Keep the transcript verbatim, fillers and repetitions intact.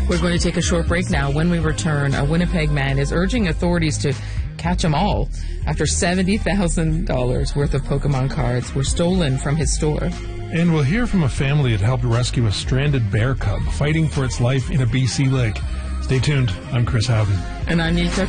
We're going to take a short break now. When we return, a Winnipeg man is urging authorities to catch them all after seventy thousand dollars worth of Pokemon cards were stolen from his store. And we'll hear from a family that helped rescue a stranded bear cub fighting for its life in a B C lake. Stay tuned. I'm Chris Howden. And I'm Nika